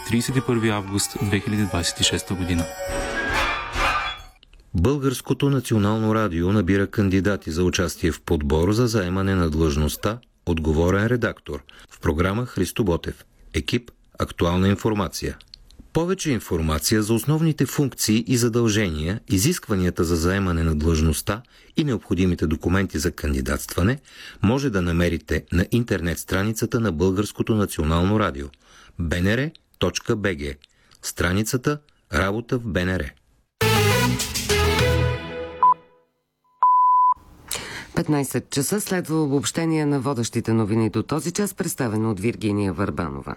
31 август 2026 година. Българското национално радио набира кандидати за участие в подбор за заемане на длъжността отговорен редактор в програма Христо Ботев. Екип Актуална информация. Повече информация за основните функции и задължения, изискванията за заемане на длъжността и необходимите документи за кандидатстване може да намерите на интернет страницата на Българското национално радио bnr.bg, страницата Работа в БНР. 15 часа следва обобщение на водещите новини до този час, представено от Виргиния Върбанова.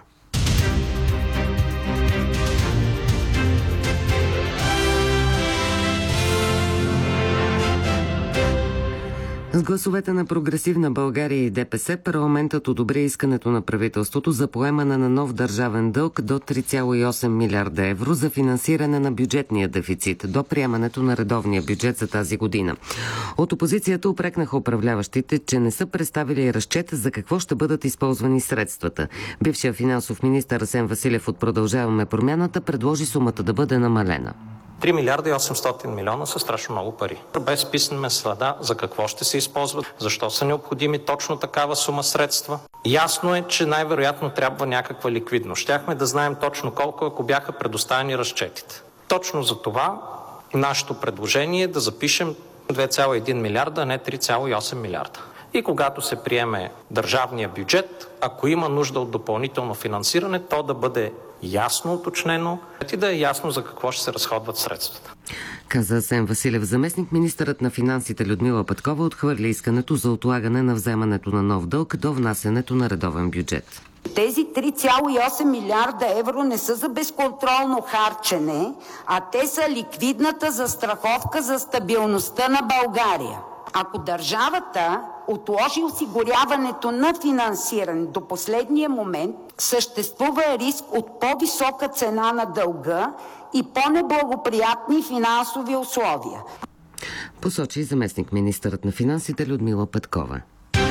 С гласовете на Прогресивна България и ДПС парламентът одобри искането на правителството за поемане на нов държавен дълг до 3,8 милиарда евро за финансиране на бюджетния дефицит до приемането на редовния бюджет за тази година. От опозицията упрекнаха управляващите, че не са представили разчет за какво ще бъдат използвани средствата. Бившият финансов министър Асен Василев от Продължаваме промяната предложи сумата да бъде намалена. 3 милиарда и 800 милиона са страшно много пари. Без писане следа за какво ще се използват, защо са необходими точно такава сума средства. Ясно е, че най-вероятно трябва някаква ликвидност. Щяхме да знаем точно колко, ако бяха предоставени разчетите. Точно за това нашето предложение е да запишем 2,1 милиарда, а не 3,8 милиарда. И когато се приеме държавния бюджет, ако има нужда от допълнително финансиране, то да бъде ясно уточнено и да е ясно за какво ще се разходват средствата. Каза Асен Василев. Заместник министърът на финансите Людмила Петкова отхвърли искането за отлагане на вземането на нов дълг до внасянето на редовен бюджет. Тези 3,8 милиарда евро не са за безконтролно харчене, а те са ликвидната застраховка за стабилността на България. Ако държавата отложи осигуряването на финансиране до последния момент, съществува риск от по-висока цена на дълга и по-неблагоприятни финансови условия. Посочи заместник министърът на финансите Людмила Петкова.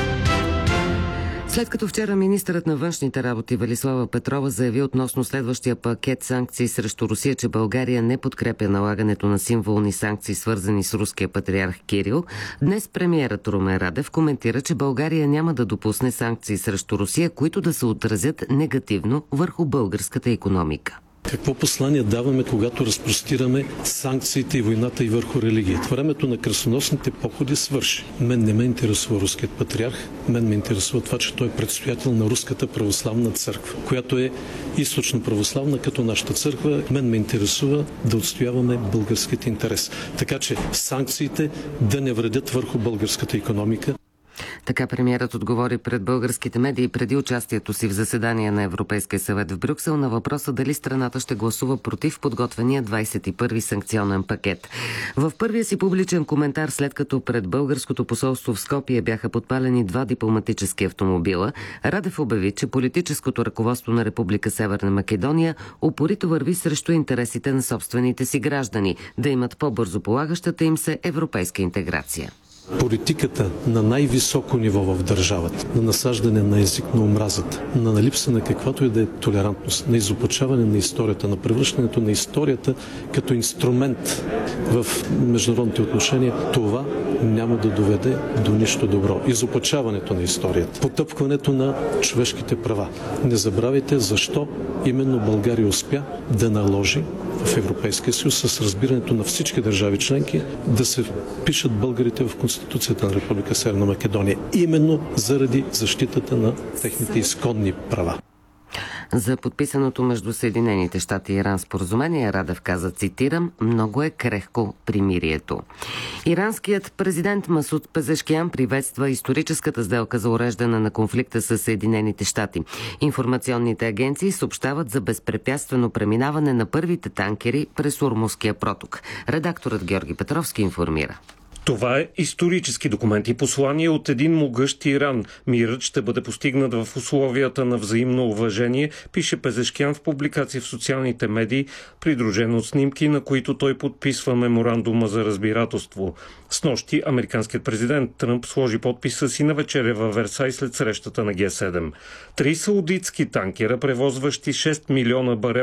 След като вчера министърът на външните работи Велислава Петрова заяви относно следващия пакет санкции срещу Русия, че България не подкрепя налагането на символни санкции, свързани с руския патриарх Кирил, днес премиерът Румен Радев коментира, че България няма да допусне санкции срещу Русия, които да се отразят негативно върху българската икономика. Какво послание даваме, когато разпростираме санкциите и войната и върху религията? Времето на кръстоносните походи свърши. Мен не ме интересува руският патриарх, мен ме интересува това, че той е предстоятел на Руската православна църква, която е източно православна като нашата църква. Мен ме интересува да отстояваме българският интерес. Така че санкциите да не вредят върху българската икономика. Така премиерът отговори пред българските медии преди участието си в заседание на Европейския съвет в Брюксел на въпроса дали страната ще гласува против подготвения 21-и санкционен пакет. В първия си публичен коментар, след като пред българското посолство в Скопие бяха подпалени 2 дипломатически автомобила, Радев обяви, че политическото ръководство на Република Северна Македония упорито върви срещу интересите на собствените си граждани, да имат по-бързо полагащата им се европейска интеграция. Политиката на най-високо ниво в държавата, на насаждане на език на омразата, на липса на каквато и да е толерантност, на изопачаване на историята, на превръщането на историята като инструмент в международните отношения, това няма да доведе до нищо добро. Изопачаването на историята, потъпкването на човешките права. Не забравяйте защо именно България успя да наложи в Европейския съюз с разбирането на всички държави членки да се впишат българите в Конституцията на Република Северна Македония, именно заради защитата на техните изконни права. За подписаното между Съединените щати и Иран споразумение Радев каза, цитирам, много е крехко примирието. Иранският президент Масуд Пезешкиян приветства историческата сделка за уреждане на конфликта с Съединените щати. Информационните агенции съобщават за безпрепятствено преминаване на първите танкери през Ормузския проток. Редакторът Георги Петровски информира. Това е исторически документ и послание от един могъщ Иран. Мирът ще бъде постигнат в условията на взаимно уважение, пише Пезешкиян в публикация в социалните медии, придружено от снимки, на които той подписва меморандума за разбирателство. Снощи американският президент Тръмп сложи подписа си на вечеря във Версай след срещата на Г7. 3 саудитски танкера, превозващи 6 милиона барела